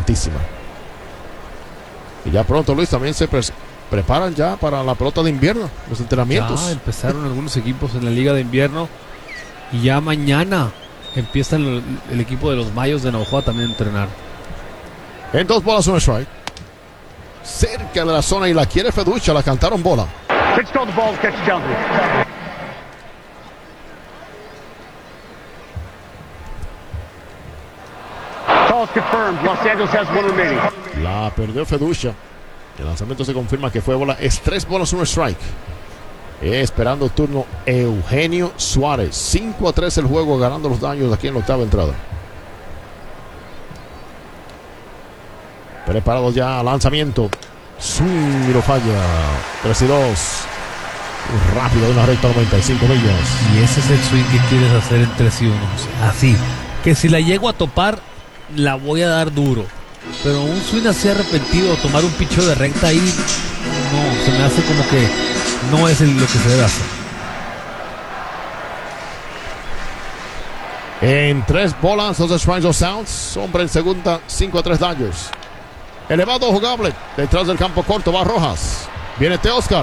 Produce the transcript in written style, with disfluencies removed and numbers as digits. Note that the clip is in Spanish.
interesantísima. Y ya pronto, Luis, también se preparan ya para la pelota de invierno, los entrenamientos. Ya empezaron algunos equipos en la liga de invierno y ya mañana empieza el equipo de los Mayos de Navajo también a entrenar. En 2 bolas, 1 strike. Cerca de la zona y la quiere Feducha, la cantaron bola. Pitch called the ball, catch Johnson. Call is confirmed. Los Angeles has 1 remaining. La perdió Feducha. El lanzamiento se confirma que fue bola. Es 3 bolas, 1 strike. Esperando turno Eugenio Suárez. 5-3 el juego, ganando los daños aquí en la octava entrada. Preparados ya, lanzamiento. Swing y lo falla. 3-2. Rápido de una recta 95 millas. Y ese es el swing que quieres hacer en 3-1. Así. Que si la llego a topar, la voy a dar duro. Pero un swing así arrepentido, tomar un picheo de recta ahí, no, se me hace como que no es lo que se debe hacer. En 3 bolas, 2 strikes, 2 outs. Hombre en segunda, 5-3 daños. Elevado jugable. Detrás del campo corto va Rojas. Viene Teoscar.